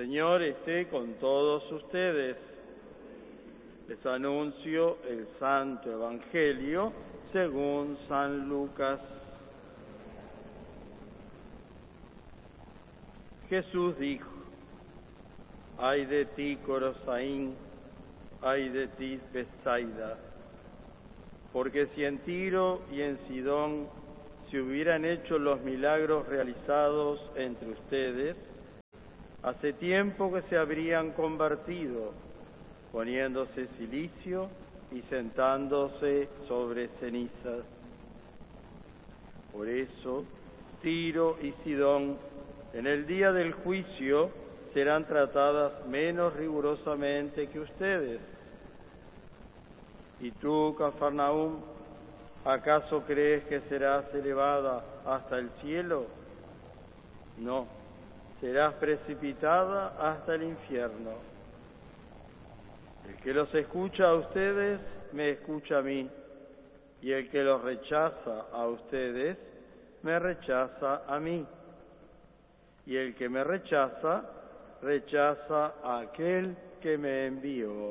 Señor esté con todos ustedes. Les anuncio el Santo Evangelio según San Lucas. Jesús dijo: ay de ti, Corosaín, ay de ti, Betsaida, porque si en Tiro y en Sidón se hubieran hecho los milagros realizados entre ustedes, hace tiempo que se habrían convertido, poniéndose cilicio y sentándose sobre cenizas. Por eso, Tiro y Sidón, en el día del juicio, serán tratadas menos rigurosamente que ustedes. Y tú, Cafarnaúm, ¿acaso crees que serás elevada hasta el cielo? No, serás precipitada hasta el infierno. El que los escucha a ustedes, me escucha a mí, y el que los rechaza a ustedes, me rechaza a mí. Y el que me rechaza, rechaza a aquel que me envió.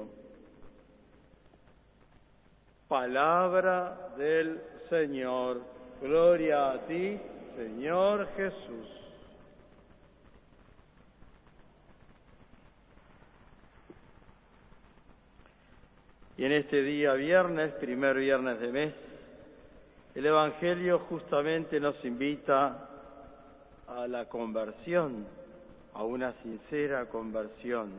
Palabra del Señor. Gloria a ti, Señor Jesús. Y en este día viernes, primer viernes de mes, el Evangelio justamente nos invita a la conversión, a una sincera conversión.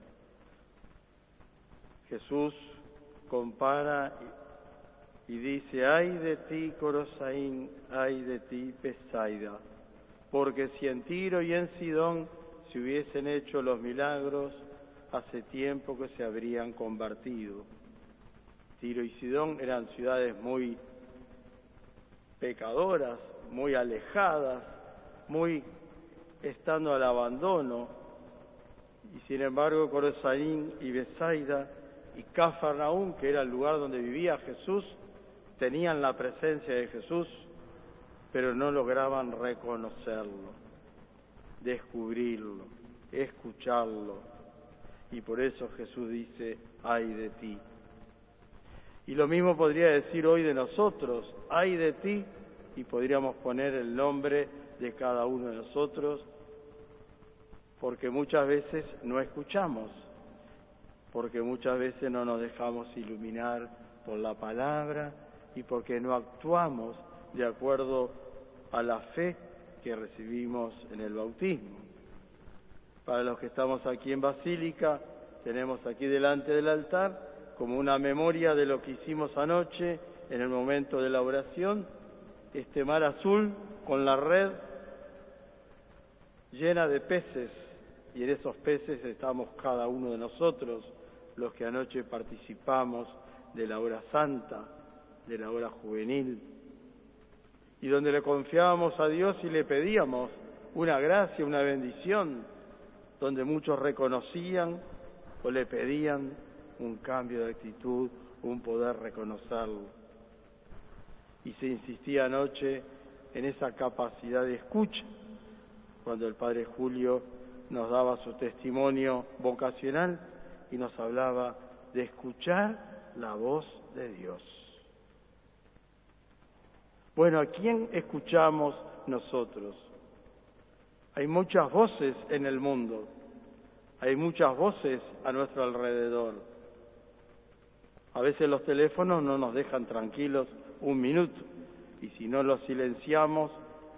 Jesús compara y dice: ay de ti, Corosaín, ay de ti, Betsaida, porque si en Tiro y en Sidón se hubiesen hecho los milagros, hace tiempo que se habrían convertido. Tiro y Sidón eran ciudades muy pecadoras, muy alejadas, muy estando al abandono, y sin embargo Corosaín y Betsaida y Cafarnaúm, que era el lugar donde vivía Jesús, tenían la presencia de Jesús, pero no lograban reconocerlo, descubrirlo, escucharlo, y por eso Jesús dice: ay de ti. Y lo mismo podría decir hoy de nosotros: ay de ti, y podríamos poner el nombre de cada uno de nosotros, porque muchas veces no escuchamos, porque muchas veces no nos dejamos iluminar por la palabra y porque no actuamos de acuerdo a la fe que recibimos en el bautismo. Para los que estamos aquí en Basílica, tenemos aquí delante del altar como una memoria de lo que hicimos anoche en el momento de la oración, este mar azul con la red llena de peces, y en esos peces estamos cada uno de nosotros, los que anoche participamos de la hora santa, de la hora juvenil, y donde le confiábamos a Dios y le pedíamos una gracia, una bendición, donde muchos reconocían o le pedían un cambio de actitud, un poder reconocerlo. Y se insistía anoche en esa capacidad de escucha, cuando el Padre Julio nos daba su testimonio vocacional y nos hablaba de escuchar la voz de Dios. Bueno, ¿a quién escuchamos nosotros? Hay muchas voces en el mundo, hay muchas voces a nuestro alrededor. A veces los teléfonos no nos dejan tranquilos un minuto, y si no los silenciamos,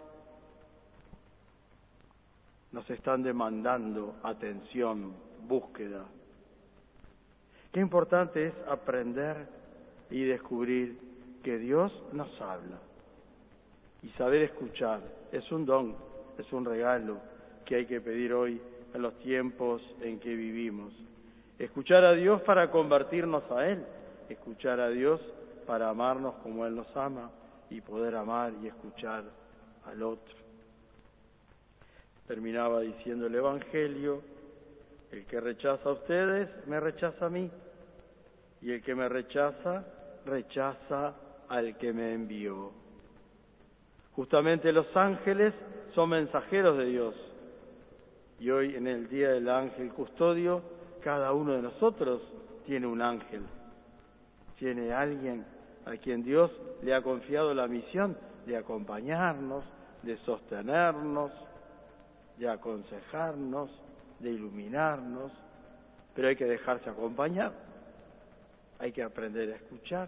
nos están demandando atención, búsqueda. Qué importante es aprender y descubrir que Dios nos habla. Y saber escuchar es un don, es un regalo que hay que pedir hoy en los tiempos en que vivimos. Escuchar a Dios para convertirnos a Él, escuchar a Dios para amarnos como Él nos ama y poder amar y escuchar al otro. Terminaba diciendo el Evangelio: el que rechaza a ustedes, me rechaza a mí, y el que me rechaza, rechaza al que me envió. Justamente los ángeles son mensajeros de Dios, Y hoy, en el Día del Ángel Custodio, cada uno de nosotros tiene un ángel. Tiene alguien a quien Dios le ha confiado la misión de acompañarnos, de sostenernos, de aconsejarnos, de iluminarnos, pero hay que dejarse acompañar, hay que aprender a escuchar,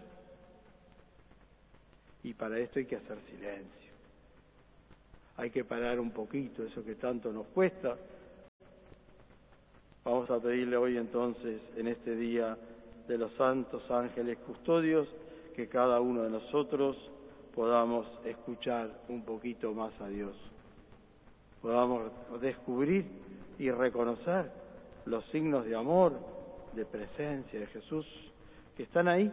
y para esto hay que hacer silencio, hay que parar un poquito, eso que tanto nos cuesta. Vamos a pedirle hoy entonces, en este día de los santos ángeles custodios, que cada uno de nosotros podamos escuchar un poquito más a Dios, podamos descubrir y reconocer los signos de amor, de presencia de Jesús, que están ahí,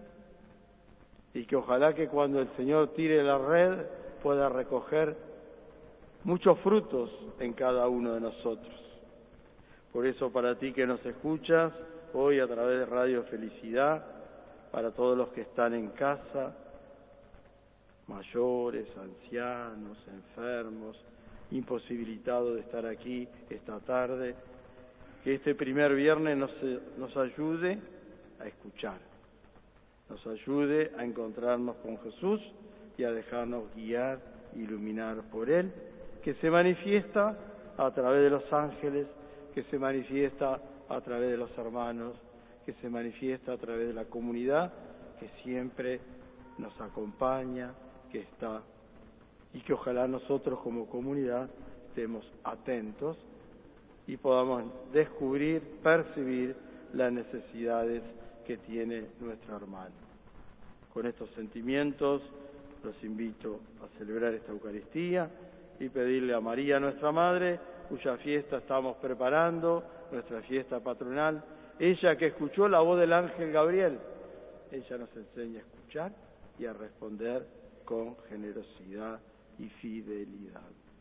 y que ojalá que cuando el Señor tire la red pueda recoger muchos frutos en cada uno de nosotros. Por eso, para ti que nos escuchas hoy a través de Radio Felicidad, para todos los que están en casa, mayores, ancianos, enfermos, imposibilitados de estar aquí esta tarde, que este primer viernes nos ayude a escuchar, nos ayude a encontrarnos con Jesús y a dejarnos guiar, iluminar por Él, que se manifiesta a través de los ángeles, que se manifiesta a través de los hermanos, que se manifiesta a través de la comunidad, que siempre nos acompaña, que está, y que ojalá nosotros como comunidad estemos atentos y podamos descubrir, percibir las necesidades que tiene nuestro hermano. Con estos sentimientos los invito a celebrar esta Eucaristía y pedirle a María, nuestra Madre, cuya fiesta estamos preparando, nuestra fiesta patronal, ella que escuchó la voz del ángel Gabriel, ella nos enseña a escuchar y a responder con generosidad y fidelidad.